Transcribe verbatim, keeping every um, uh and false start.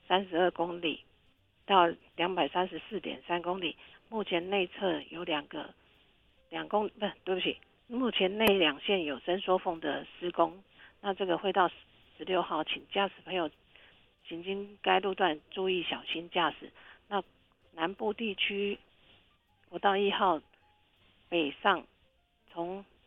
三十二公里到两百三十四点三公里，目前内侧有两个两公不对不起，目前内两线有伸缩缝的施工，那这个会到十六号，请驾驶朋友行经该路段注意小心驾驶。那南部地区国道一号北上，从